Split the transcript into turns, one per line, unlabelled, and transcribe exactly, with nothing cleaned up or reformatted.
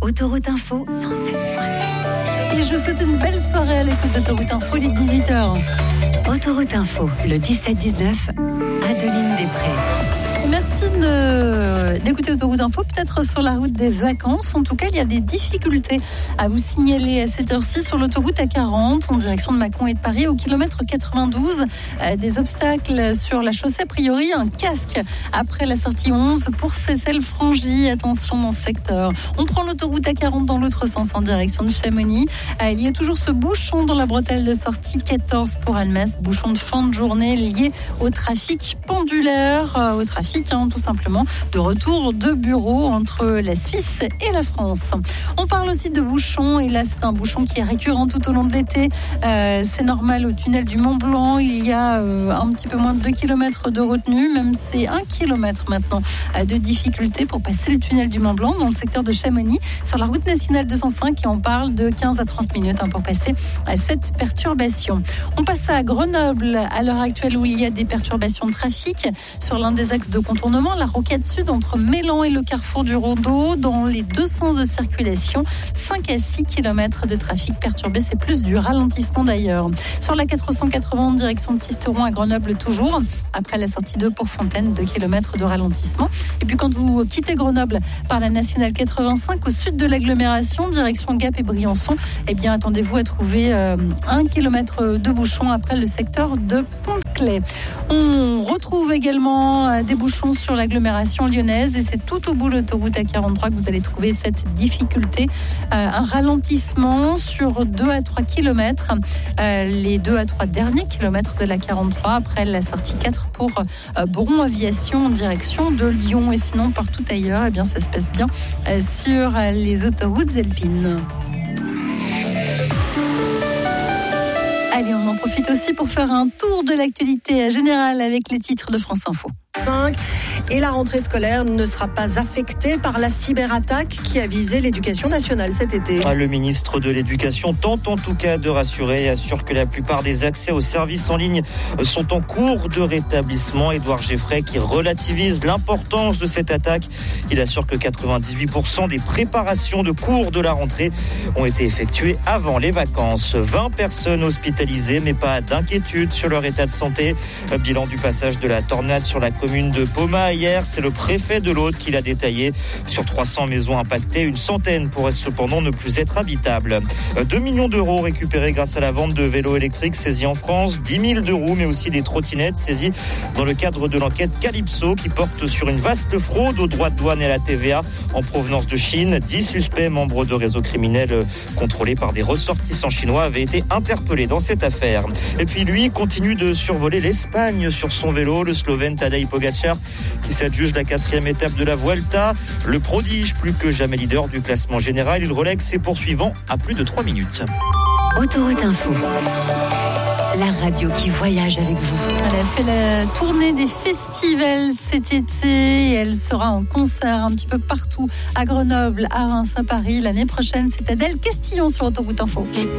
Autoroute Info cent sept virgule sept.
Et je vous souhaite une belle soirée à l'écoute d'Autoroute Info, les dix-huit heures.
Autoroute Info, le dix-sept dix-neuf, Adeline Després.
Merci de, d'écouter Autoroute Info, peut-être sur la route des vacances. En tout cas, il y a des difficultés à vous signaler à cette heure-ci sur l'autoroute A quarante en direction de Mâcon et de Paris au kilomètre quatre-vingt-douze. Euh, des obstacles sur la chaussée, a priori un casque après la sortie onze pour Seyssel-Frangy. Attention dans ce secteur. On prend l'autoroute A quarante dans l'autre sens en direction de Chamonix. Euh, il y a toujours ce bouchon dans la bretelle de sortie quatorze pour Annemasse. Bouchon de fin de journée lié au trafic pendulaire, euh, au trafic Hein, tout simplement, de retour de bureau entre la Suisse et la France. On parle aussi de bouchons, et là c'est un bouchon qui est récurrent tout au long de l'été. Euh, c'est normal au tunnel du Mont Blanc, il y a euh, un petit peu moins de deux kilomètres de retenue, même c'est un kilomètre maintenant euh, de difficulté pour passer le tunnel du Mont Blanc dans le secteur de Chamonix, sur la route nationale deux cent cinq, et on parle de quinze à trente minutes hein, pour passer à cette perturbation. On passe à Grenoble, à l'heure actuelle où il y a des perturbations de trafic sur l'un des axes de contournement, la rocade sud entre Mélan et le carrefour du Rondeau, dans les deux sens de circulation, cinq à six kilomètres de trafic perturbé, c'est plus du ralentissement d'ailleurs. Sur la quatre cent quatre-vingts, direction de Sisteron à Grenoble toujours, après la sortie de Port-Fontaine, deux kilomètres de ralentissement. Et puis quand vous quittez Grenoble par la nationale quatre-vingt-cinq au sud de l'agglomération, direction Gap et Briançon, eh bien attendez-vous à trouver euh, un kilomètre de bouchon après le secteur de Pont-de-Claix. On retrouve également euh, des bouchons sur l'agglomération lyonnaise, et c'est tout au bout de l'autoroute A quarante-trois que vous allez trouver cette difficulté. Euh, un ralentissement sur deux à trois kilomètres, euh, les deux à trois derniers kilomètres de la quarante-trois après la sortie quatre pour euh, Bron Aviation en direction de Lyon. Et sinon, partout ailleurs, eh bien, ça se passe bien euh, sur euh, les autoroutes alpines. Allez, on en profite aussi pour faire un tour de l'actualité générale avec les titres de France Info.
cinq Et la rentrée scolaire ne sera pas affectée par la cyberattaque qui a visé l'éducation nationale cet été.
Le ministre de l'Éducation tente en tout cas de rassurer et assure que la plupart des accès aux services en ligne sont en cours de rétablissement. Édouard Geffray qui relativise l'importance de cette attaque. Il assure que quatre-vingt-dix-huit pour cent des préparations de cours de la rentrée ont été effectuées avant les vacances. vingt personnes hospitalisées, mais pas d'inquiétude sur leur état de santé. Bilan du passage de la tornade sur la commune de Poma hier, c'est le préfet de l'Aude qui l'a détaillé. Sur trois cents maisons impactées, une centaine pourraient cependant ne plus être habitables. deux millions d'euros récupérés grâce à la vente de vélos électriques saisis en France, dix mille de roues, mais aussi des trottinettes saisies dans le cadre de l'enquête Calypso qui porte sur une vaste fraude aux droits de douane et à la T V A en provenance de Chine. dix suspects membres de réseaux criminels contrôlés par des ressortissants chinois avaient été interpellés dans cette affaire. Et puis lui continue de survoler l'Espagne sur son vélo, le Slovène Tadej Pogačar qui s'adjuge la quatrième étape de la Vuelta. Le prodige, plus que jamais leader du classement général, il relègue ses poursuivants à plus de trois minutes.
Autoroute Info, la radio qui voyage avec vous.
Elle a fait la tournée des festivals cet été et elle sera en concert un petit peu partout à Grenoble, à Reims, à Paris. L'année prochaine, c'est Adèle Castillon sur Autoroute Info.